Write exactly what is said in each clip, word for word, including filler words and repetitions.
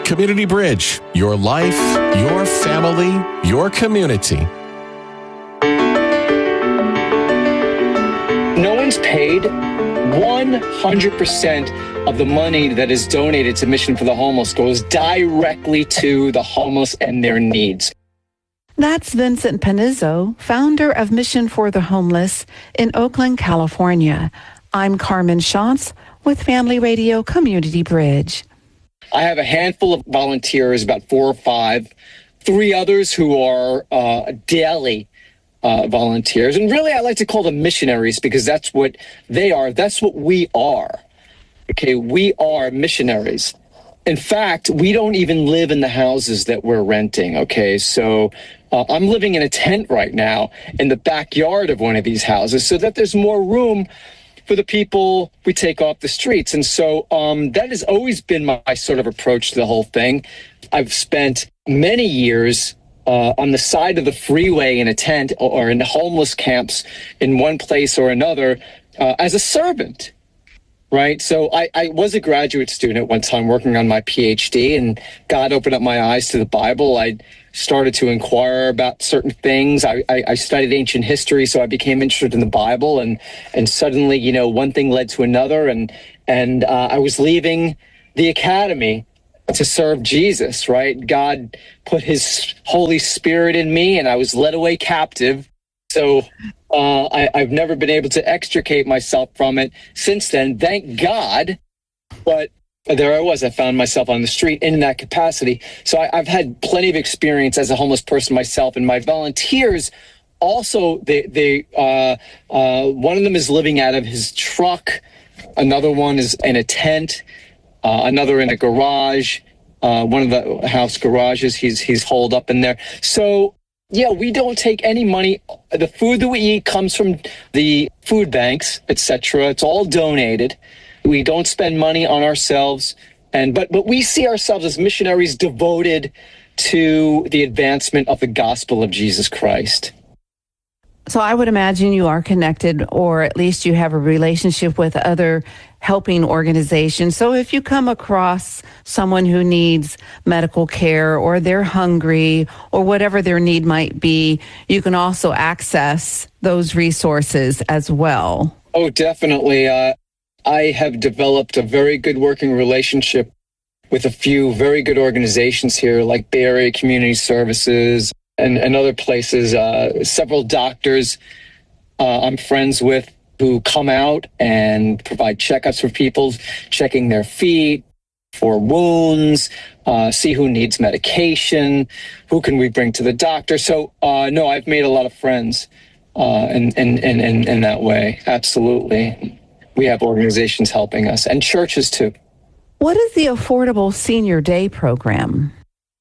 Community Bridge, your life, your family, your community. No one's paid. one hundred percent of the money that is donated to Mission for the Homeless goes directly to the homeless and their needs. That's Vincent Panizzo, founder of Mission for the Homeless in Oakland, California. I'm Carmen Shantz with Family Radio Community Bridge. I have a handful of volunteers, about four or five, three others who are uh, daily uh, volunteers. And really, I like to call them missionaries because that's what they are. That's what we are. Okay, we are missionaries. In fact, we don't even live in the houses that we're renting. Okay, so uh, I'm living in a tent right now in the backyard of one of these houses so that there's more room for the people we take off the streets. And so um, that has always been my, my sort of approach to the whole thing. I've spent many years uh, on the side of the freeway in a tent or in homeless camps in one place or another uh, as a servant. Right. So I, I was a graduate student at one time working on my P H D, and God opened up my eyes to the Bible. I started to inquire about certain things. I, I, I studied ancient history, so I became interested in the Bible. And and suddenly, you know, one thing led to another. And and uh, I was leaving the academy to serve Jesus. Right. God put his Holy Spirit in me, and I was led away captive. So uh, I, I've never been able to extricate myself from it since then, thank God. But there I was. I found myself on the street in that capacity. So I, I've had plenty of experience as a homeless person myself. And my volunteers also, they, they uh, uh, one of them is living out of his truck. Another one is in a tent. Uh, another in a garage. Uh, one of the house garages, he's he's holed up in there. So yeah, we don't take any money. The food that we eat comes from the food banks, et cetera. It's all donated. We don't spend money on ourselves. And but but we see ourselves as missionaries devoted to the advancement of the gospel of Jesus Christ. So I would imagine you are connected, or at least you have a relationship with other helping organizations. So if you come across someone who needs medical care, or they're hungry, or whatever their need might be, you can also access those resources as well. Oh, definitely. Uh, I have developed a very good working relationship with a few very good organizations here, like Bay Area Community Services, And, and other places, uh, several doctors uh, I'm friends with who come out and provide checkups for people, checking their feet for wounds, uh, see who needs medication, who can we bring to the doctor. So, uh, no, I've made a lot of friends uh, in, in, in, in, in that way. Absolutely. We have organizations helping us, and churches too. What is the Affordable Senior Day program?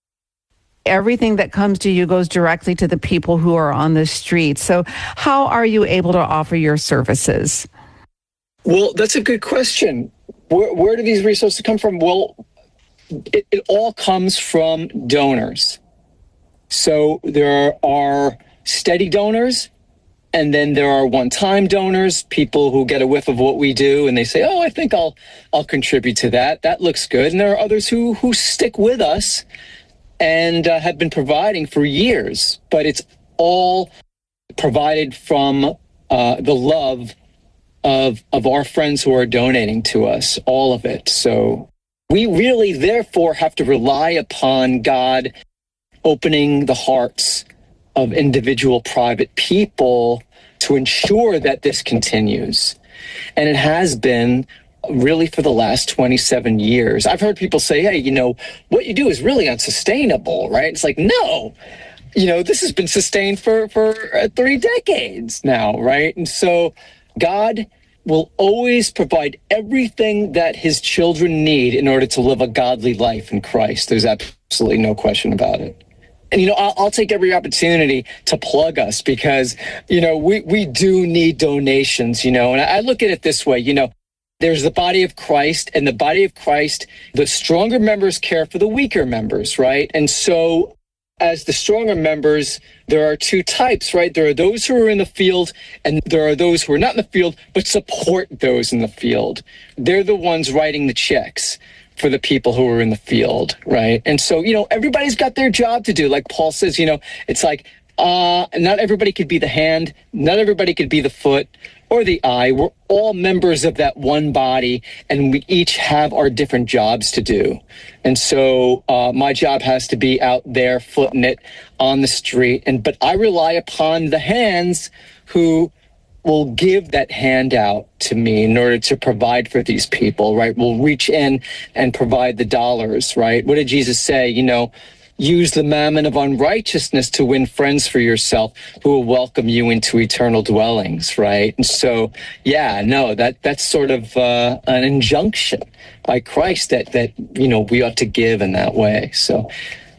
Everything that comes to you goes directly to the people who are on the street. So how are you able to offer your services? Well, that's a good question. Where, where do these resources come from? Well, it, it all comes from donors. So there are steady donors, and then there are one-time donors, people who get a whiff of what we do, and they say, oh, I think I'll I'll contribute to that. That looks good. And there are others who who stick with us and uh, have been providing for years, but it's all provided from uh, the love of of our friends who are donating to us, all of it. So we really, therefore, have to rely upon God opening the hearts of individual private people to ensure that this continues. And it has been really for the last twenty-seven years. I've heard people say, hey, you know, what you do is really unsustainable, right? It's like, no, you know, this has been sustained for, for uh, three decades now, right? And so God will always provide everything that his children need in order to live a godly life in Christ. There's absolutely no question about it. And, you know, I'll, I'll take every opportunity to plug us because, you know, we, we do need donations, you know, and I, I look at it this way, you know, there's the body of Christ, and the body of Christ, the stronger members care for the weaker members, right? And so as the stronger members, there are two types, right? There are those who are in the field, and there are those who are not in the field, but support those in the field. They're the ones writing the checks. for the people who are in the field, right? And so, you know, everybody's got their job to do. Like Paul says, you know, it's like, uh, not everybody could be the hand, not everybody could be the foot or the eye. We're all members of that one body, and we each have our different jobs to do. And so uh, my job has to be out there footing it on the street. And but I rely upon the hands who will give that handout to me in order to provide for these people, right? We'll reach in and provide the dollars, right? What did Jesus say? You know, use the mammon of unrighteousness to win friends for yourself who will welcome you into eternal dwellings, right? And so, yeah, no, that that's sort of uh, an injunction by Christ that, that, you know, we ought to give in that way. So,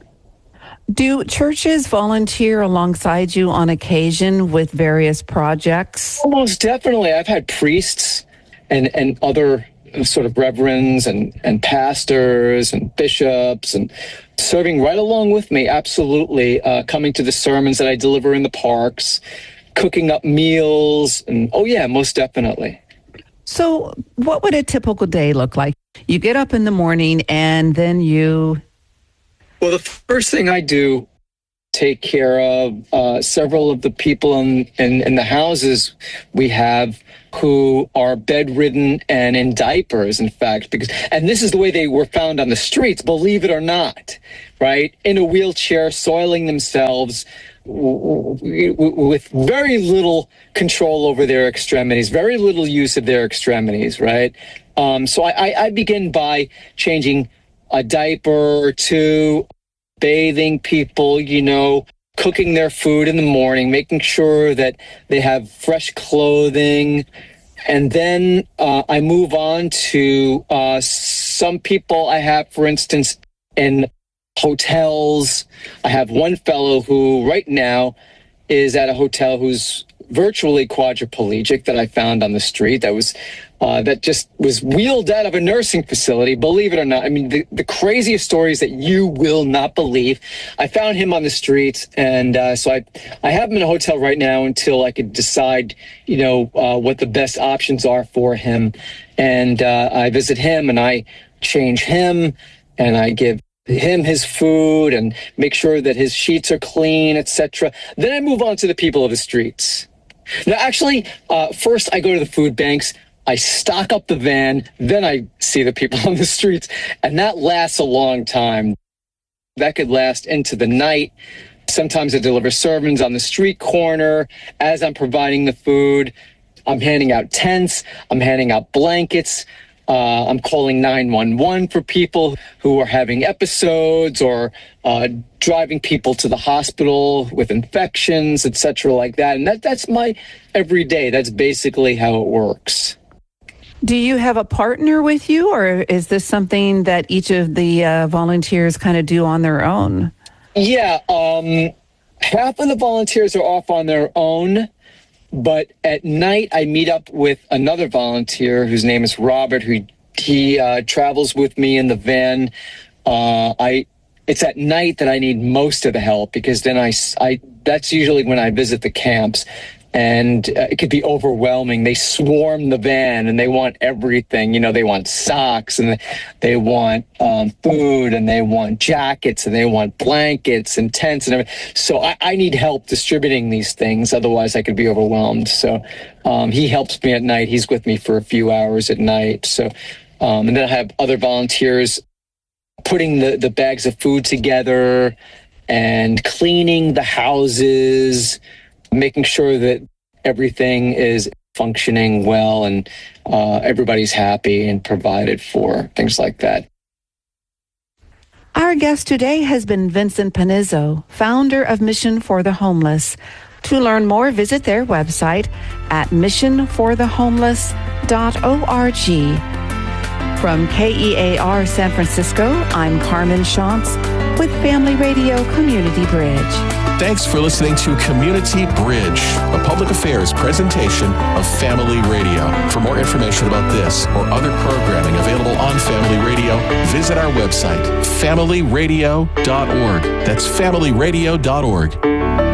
do churches volunteer alongside you on occasion with various projects? Most definitely. I've had priests and, and other sort of reverends and, and pastors and bishops and serving right along with me, absolutely, uh, coming to the sermons that I deliver in the parks, cooking up meals, and oh yeah, most definitely. So what would a typical day look like? You get up in the morning and then you... Well, the first thing I do, take care of uh, several of the people in, in, in the houses we have who are bedridden and in diapers, in fact, because, and this is the way they were found on the streets, believe it or not, right? In a wheelchair, soiling themselves w- w- with very little control over their extremities, very little use of their extremities, right? Um, so I, I, I begin by changing a diaper or two, bathing people, you know, cooking their food in the morning, making sure that they have fresh clothing. And then uh, I move on to uh, some people I have, for instance, in hotels. I have one fellow who right now is at a hotel who's virtually quadriplegic that I found on the street. That was uh, that just was wheeled out of a nursing facility, believe it or not. I mean, the, the craziest stories that you will not believe. I found him on the streets, and uh, so I I have him in a hotel right now until I could decide, you know, uh, what the best options are for him. And uh, I visit him, and I change him, and I give him his food and make sure that his sheets are clean, et cetera. Then I move on to the people of the streets. Now, actually, uh, first I go to the food banks. I stock up the van, then I see the people on the streets, and that lasts a long time. That could last into the night. Sometimes I deliver sermons on the street corner as I'm providing the food. I'm handing out tents. I'm handing out blankets. Uh, I'm calling nine one one for people who are having episodes or uh, driving people to the hospital with infections, et cetera, like that. And that, that's my everyday. That's basically how it works. Do you have a partner with you, or is this something that each of the uh, volunteers kind of do on their own? Yeah, um, half of the volunteers are off on their own, but at night I meet up with another volunteer whose name is Robert, who he uh, travels with me in the van. Uh, I it's at night that I need most of the help, because then I, I that's usually when I visit the camps. And uh, it could be overwhelming. They swarm the van and they want everything. You know, they want socks and they want um, food and they want jackets and they want blankets and tents and everything. So I, I need help distributing these things. Otherwise, I could be overwhelmed. So um, he helps me at night. He's with me for a few hours at night. So um, and then I have other volunteers putting the, the bags of food together and cleaning the houses, making sure that everything is functioning well and uh, everybody's happy and provided for, things like that. Our guest today has been Vincent Panizzo, founder of Mission for the Homeless. To learn more, visit their website at mission for the homeless dot org. From K E A R San Francisco, I'm Carmen Shantz with Family Radio Community Bridge. Thanks for listening to Community Bridge, a public affairs presentation of Family Radio. For more information about this or other programming available on Family Radio, visit our website, family radio dot org. That's family radio dot org.